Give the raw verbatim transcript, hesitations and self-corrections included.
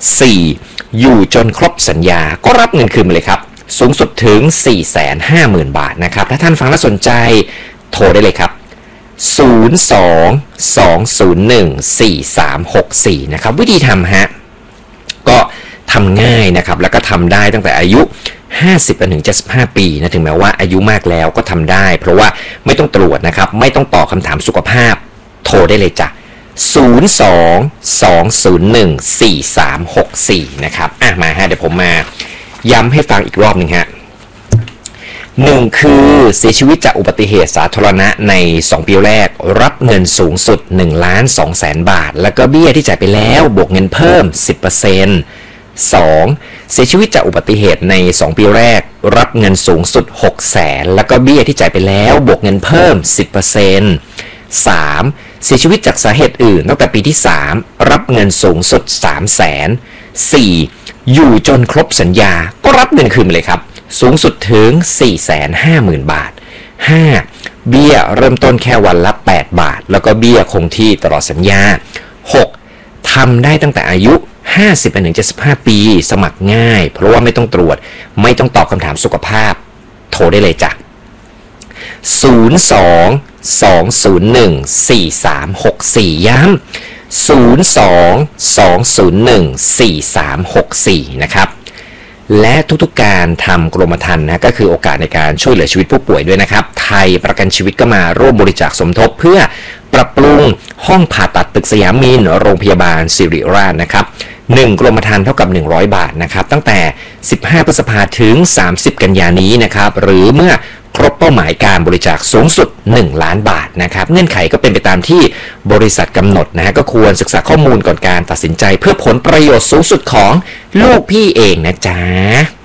สี่ อยู่จนครบสัญญาก็รับเงินคืนมาเลยครับสูงสุดถึง สี่แสนห้าหมื่น บาทนะครับถ้าท่านฟังแล้วสนใจโทรได้เลยครับศูนย์ สอง สอง ศูนย์ หนึ่ง สี่ สาม หก สี่นะครับวิธีทำฮะก็ทำง่ายนะครับแล้วก็ทำได้ตั้งแต่อายุห้าสิบจนถึงเจ็ดสิบห้าปีนะถึงแม้ว่าอายุมากแล้วก็ทำได้เพราะว่าไม่ต้องตรวจนะครับไม่ต้องตอบคำถามสุขภาพโทรได้เลยจ้ะศูนย์ สอง สอง ศูนย์ หนึ่ง สี่ สาม หก สี่นะครับอ่ะมาฮะเดี๋ยวผมมาย้ำให้ฟังอีกรอบหนึ่งฮะหนึ่งคือเสียชีวิตจากอุบัติเหตุสาธารณะในสองปีแรกรับเงินสูงสุดหนึ่งล้านสองแสนบาทแล้วก็เบี้ยที่จ่ายไปแล้วบวกเงินเพิ่ม สิบเปอร์เซ็นต์ สองเสียชีวิตจากอุบัติเหตุในสองปีแรกรับเงินสูงสุดหกแสนแล้วก็เบี้ยที่จ่ายไปแล้วบวกเงินเพิ่ม สิบเปอร์เซ็นต์ สามเสียชีวิตจากสาเหตุอื่นตั้งแต่ปีที่สามรับเงินสูงสุดสามแสน สี่ อยู่จนครบสัญญาก็รับเงินคืนเลยครับสูงสุดถึง สี่แสนห้าหมื่น บาท ห้า เบี้ยเริ่มต้นแค่วันละแปดบาทแล้วก็เบี้ยคงที่ตลอดสัญญา หก ทำได้ตั้งแต่อายุห้าสิบถึงเจ็ดสิบห้าปีสมัครง่ายเพราะว่าไม่ต้องตรวจไม่ต้องตอบคำถามสุขภาพโทรได้เลยจ้ะศูนย์ สอง สอง ศูนย์ หนึ่ง สี่ สาม หก สี่ย้ำศูนย์ สอง สอง ศูนย์ หนึ่ง สี่ สาม หก สี่นะครับและทุกๆการทำกรมธรรม์นะก็คือโอกาสในการช่วยเหลือชีวิตผู้ป่วยด้วยนะครับไทยประกันชีวิตก็มาร่วมบริจาคสมทบเพื่อปรับปรุงห้องผ่าตัดตึกสยามมินโรงพยาบาลศิริราชนะครับหนึ่งกรมธรรม์เท่ากับหนึ่งร้อยบาทนะครับตั้งแต่สิบห้าพฤษภาคมถึงสามสิบกันยายนนี้นะครับหรือเมื่อครบเป้าหมายการบริจาคสูงสุดหนึ่งล้านบาทนะครับเงื่อนไขก็เป็นไปตามที่บริษัทกำหนดนะฮะก็ควรศึกษาข้อมูลก่อนการตัดสินใจเพื่อผลประโยชน์สูงสุดของลูกพี่เองนะจ๊ะ